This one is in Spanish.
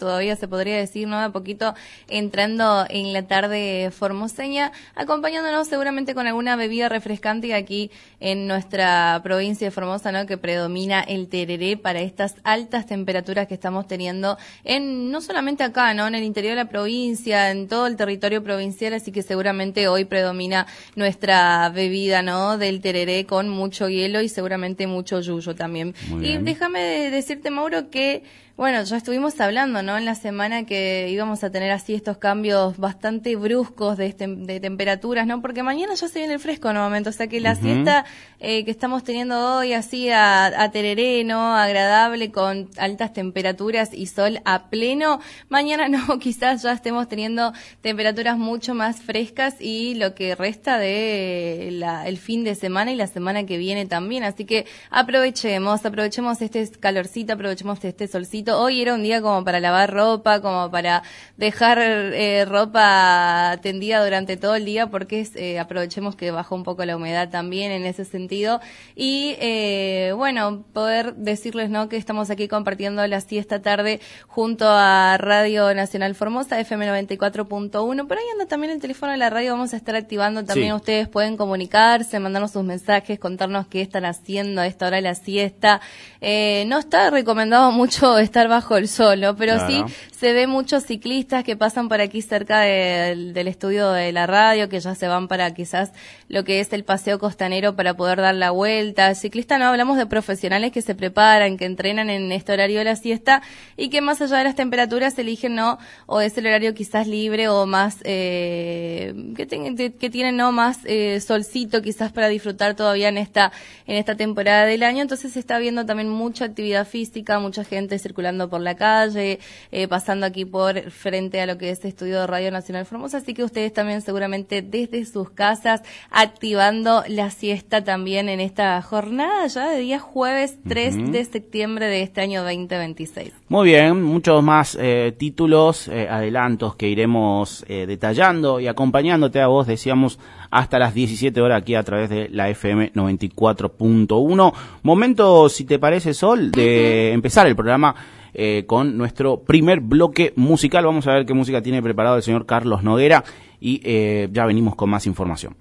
todavía se podría decir, ¿no? A poquito entrando en la tarde formoseña, acompañándonos seguramente con alguna bebida refrescante aquí en nuestra provincia de Formosa, ¿no? Que predomina el tereré para estas altas temperaturas que estamos teniendo no solamente acá, ¿no? En el interior de la provincia, en todo el territorio provincial, así que seguramente hoy predomina nuestra bebida, ¿no? Del tereré con mucho hielo y seguramente mucho yuyo también. Y déjame decirte, Mauro, que bueno, ya estuvimos hablando, ¿no? En la semana que íbamos a tener así estos cambios bastante bruscos de temperaturas, ¿no? Porque mañana ya se viene el fresco nuevamente, o sea que la siesta que estamos teniendo hoy así a tereré, ¿no? Agradable, con altas temperaturas y sol a pleno. Mañana no, quizás ya estemos teniendo temperaturas mucho más frescas y lo que resta de el fin de semana y la semana que viene también. Así que aprovechemos este calorcito, aprovechemos este solcito. Hoy era un día como para lavar ropa, como para dejar ropa tendida durante todo el día, porque aprovechemos que bajó un poco la humedad también en ese sentido. Y bueno, poder decirles, ¿no? Que estamos aquí compartiendo la siesta tarde junto a Radio Nacional Formosa, FM 94.1. Por ahí anda también el teléfono de la radio, vamos a estar activando también. Sí. Ustedes pueden comunicarse, mandarnos sus mensajes, contarnos qué están haciendo a esta hora de la siesta. No está recomendado mucho estar bajo el sol, ¿no? Pero claro, sí se ve muchos ciclistas que pasan por aquí cerca del estudio de la radio, que ya se van para quizás lo que es el paseo costanero para poder dar la vuelta. Ciclista no, hablamos de profesionales que se preparan, que entrenan en este horario de la siesta y que más allá de las temperaturas eligen, ¿no? O es el horario quizás libre o más, que tienen, ¿no? Más solcito quizás para disfrutar todavía en esta temporada del año. Entonces se está viendo también mucha actividad física, mucha gente circulando por la calle, pasando aquí por frente a lo que es estudio de Radio Nacional Formosa, así que ustedes también seguramente desde sus casas activando la siesta también en esta jornada ya de día jueves 3 de septiembre de este año 2026. Muy bien, muchos más títulos, adelantos que iremos detallando y acompañándote a vos, decíamos, hasta las 17 horas aquí a través de la FM 94.1. Momento, si te parece, Sol, de empezar el programa con nuestro primer bloque musical. Vamos a ver qué música tiene preparado el señor Carlos Noguera y ya venimos con más información.